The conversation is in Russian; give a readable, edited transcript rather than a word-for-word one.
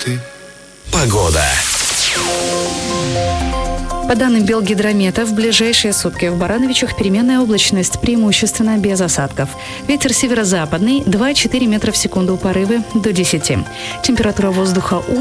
ты. Погода. По данным Белгидромета, в ближайшие сутки в Барановичах переменная облачность, преимущественно без осадков. Ветер северо-западный 2-4 метра в секунду, порывы до 10. Температура воздуха